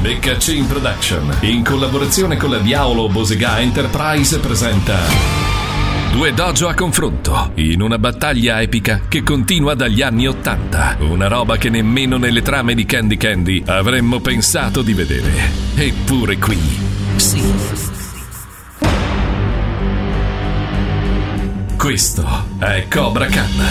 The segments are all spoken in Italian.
Beccacin Production, in collaborazione con la Diavolo Bosega Enterprise, presenta Due dojo a confronto, in una battaglia epica che continua dagli anni '80. Una roba che nemmeno nelle trame di Candy Candy avremmo pensato di vedere. Eppure qui, sì. Questo è Cobra Khan.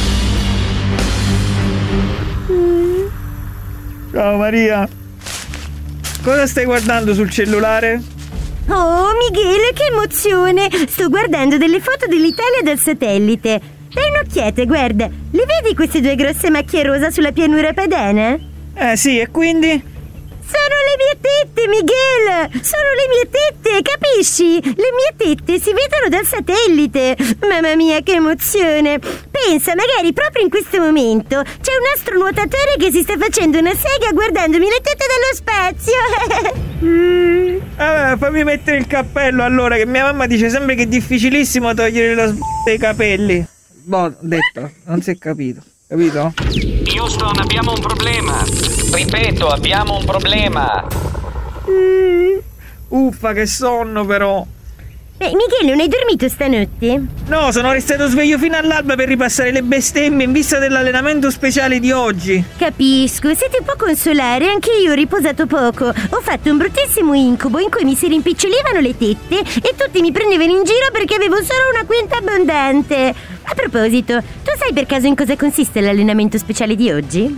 Ciao Maria. Cosa stai guardando sul cellulare? Oh, Michele, che emozione! Sto guardando delle foto dell'Italia dal satellite. Dai un'occhiata, guarda. Li vedi queste due grosse macchie rosa sulla pianura padana? Sì, e quindi? Sono le mie tette, Miguel! Sono le mie tette, capisci? Le mie tette si vedono dal satellite. Mamma mia, che emozione! Pensa, magari proprio in questo momento c'è un astronuotatore che si sta facendo una sega guardandomi le tette dallo spazio. Fammi mettere il cappello allora, che mia mamma dice sempre che è difficilissimo togliere lo dei capelli. Boh, detto, non si è capito. Capito? Houston, abbiamo un problema. Ripeto, abbiamo un problema. Uffa, che sonno però. Michele, non hai dormito stanotte? No, sono restato sveglio fino all'alba per ripassare le bestemmie in vista dell'allenamento speciale di oggi. Capisco, se ti può consolare, anche io ho riposato poco. Ho fatto un bruttissimo incubo in cui mi si rimpicciolivano le tette e tutti mi prendevano in giro perché avevo solo una quinta abbondante. A proposito, tu sai per caso in cosa consiste l'allenamento speciale di oggi?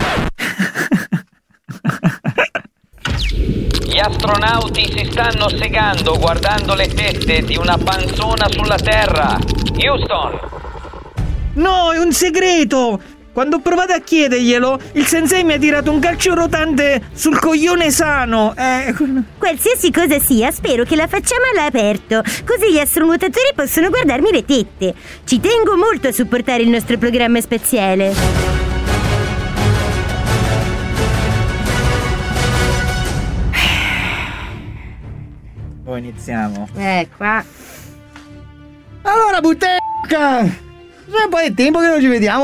Gli astronauti si stanno segando guardando le tette di una panzona sulla Terra. Houston! No, è un segreto! Quando ho provato a chiederglielo, il sensei mi ha tirato un calcio rotante sul coglione sano. Qualsiasi cosa sia, spero che la facciamo all'aperto, così gli astronuotatori possono guardarmi le tette. Ci tengo molto a supportare il nostro programma spaziale. Poi iniziamo. Qua. Allora, Butecca! C'è un po' di tempo che non ci vediamo,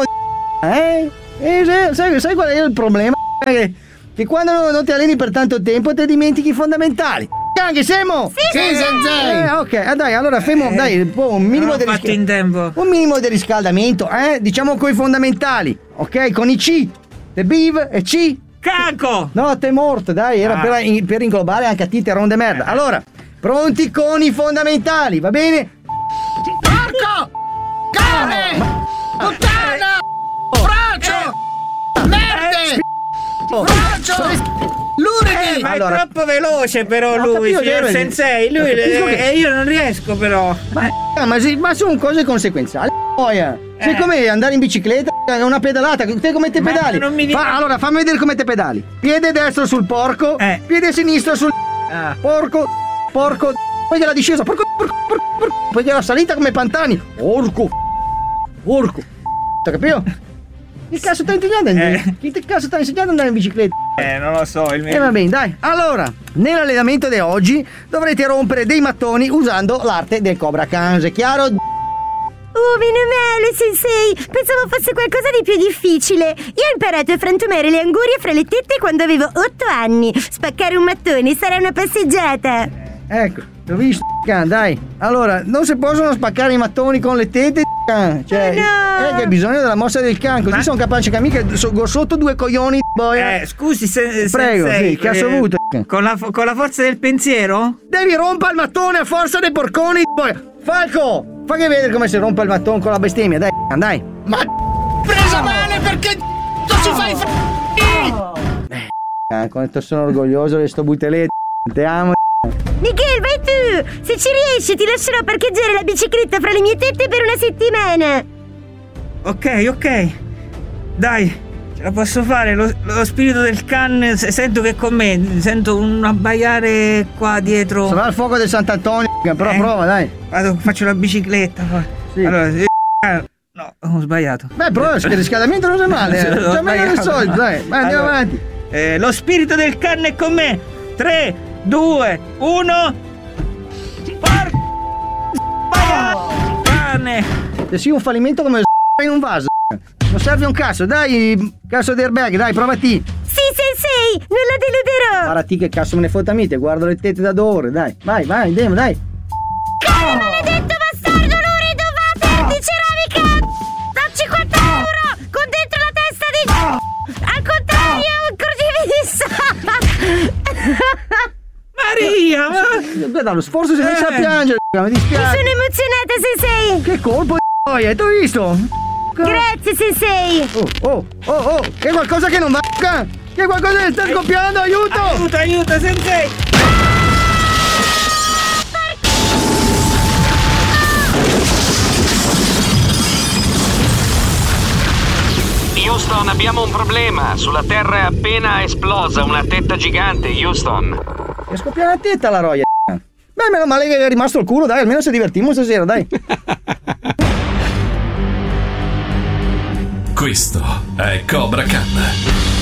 sai qual è il problema? Che quando non ti alleni per tanto tempo ti dimentichi i fondamentali. Anche Semo? Sì, sensei! Ok, dai, allora femo, dai, un minimo di riscaldamento, diciamo coi fondamentali, ok? Con i C, te biv e C. Caco! No, te morto, dai, era per inglobare anche a te, ronde merda. Allora, pronti con i fondamentali, va bene? Porco! Cane! Puttana! Braccio! Merde! Braccio! Luridi! Ma allora, è troppo veloce però lui, signor sensei. Lui io non riesco però. Ma sono cose conseguenziali. Poi, sai com'è andare in bicicletta? È una pedalata. Te come te pedali? Allora, fammi vedere come te pedali. Piede destro sul porco, piede sinistro sul porco, poi la discesa, porco, poi la salita come Pantani. Porco. T'ha capito? Che cazzo stai insegnando? Chi te cazzo sta insegnando ad andare in bicicletta? Non lo so, il mio. Va bene, dai. Allora, nell'allenamento di oggi dovrete rompere dei mattoni usando l'arte del Cobra Khan, è chiaro? Oh, meno male, sensei! Pensavo fosse qualcosa di più difficile. Io ho imparato a frantumare le angurie fra le tette quando avevo 8 anni. Spaccare un mattone sarà una passeggiata. Ecco, l'ho visto, dai. Allora, non si possono spaccare i mattoni con le tette, cioè, no. Che hai bisogno della mossa del can, così sono capace che mica sotto due coglioni, boia. Scusi, prego, sensei, sì, che ha avuto. Con la forza del pensiero? Devi rompere il mattone a forza dei porconi, boia. Falco, fai vedere come si rompe il mattone con la bestemmia, dai. Ma presa male perché tu ci fai quanto sono orgoglioso di sto buteletto. Te amo. Miguel, vai tu! Se ci riesci ti lascerò parcheggiare la bicicletta fra le mie tette per una settimana. Ok. Dai, ce la posso fare. Lo spirito del can sento che è con me. Sento un abbaiare qua dietro. Sarà il fuoco del Sant'Antonio, però prova, dai. Vado, faccio la bicicletta poi. Sì. Allora, no, ho sbagliato. Beh, però il riscaldamento non è male. C'è meglio del solito, dai. Vai, andiamo avanti. Lo spirito del can è con me. 3, 2, 1. Cane. Se sia un fallimento come in un vaso. Non serve un cazzo, dai, cazzo di airbag, dai, provati. Sì, sensei, Non la deluderò! Guarda ti che cazzo me ne fotta mite, guardo le tette da 2 ore, dai. Vai, andiamo, dai. Come maledetto bastardo, Lurido, va, ti ceramica! Da 50 euro! Con dentro la testa di... Al contrario, un crocifisso! Maria, ma... Guarda, lo sforzo si è messo a piangere, mi dispiace. Mi sono emozionata, Sensei! Che colpo di boia, tu hai visto? Grazie, Sensei! Oh, c'è qualcosa che non va? C'è qualcosa che sta scoppiando, aiuto! Aiuto, Sensei! Houston, abbiamo un problema. Sulla Terra è appena esplosa una tetta gigante, Houston. È scoppiata la tetta la roia. Beh, meno male che è rimasto il culo, dai, almeno ci divertimmo stasera, dai. Questo è Cobra Khan.